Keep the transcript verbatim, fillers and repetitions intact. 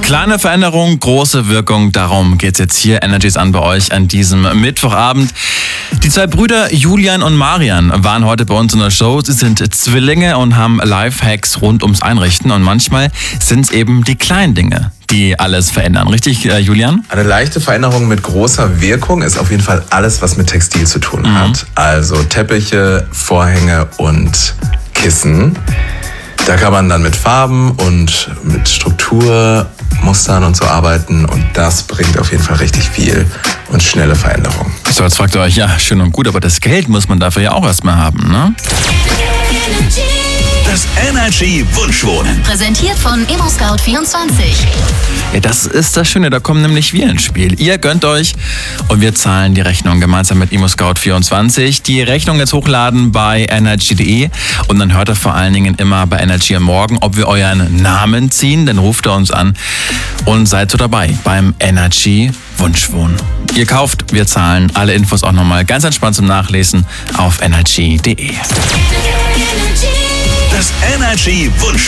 Kleine Veränderung, große Wirkung, darum geht's jetzt hier. Energies an bei euch an diesem Mittwochabend. Die zwei Brüder Julian und Marian waren heute bei uns in der Show. Sie sind Zwillinge und haben Lifehacks rund ums Einrichten. Und manchmal sind es eben die kleinen Dinge, die alles verändern. Richtig, äh, Julian? Eine leichte Veränderung mit großer Wirkung ist auf jeden Fall alles, was mit Textil zu tun Mhm. hat. Also Teppiche, Vorhänge und Kissen. Da kann man dann mit Farben und mit Strukturmustern und so arbeiten. Und das bringt auf jeden Fall richtig viel und schnelle Veränderungen. So, jetzt fragt ihr euch, ja, schön und gut, aber das Geld muss man dafür ja auch erstmal haben, ne? Das Energy Wunschwohnen. Präsentiert von ImmoScout vierundzwanzig. Ja, das ist das Schöne, da kommen nämlich wir ins Spiel. Ihr gönnt euch und wir zahlen die Rechnung gemeinsam mit ImmoScout vierundzwanzig. Die Rechnung jetzt hochladen bei energy punkt de und dann hört ihr vor allen Dingen immer bei Energy am Morgen, ob wir euren Namen ziehen, dann ruft ihr uns an und seid so dabei beim Energy Wunschwohnen. Ihr kauft, wir zahlen. Alle Infos auch nochmal ganz entspannt zum Nachlesen auf energy punkt de. Das Energy Wunschwohnen.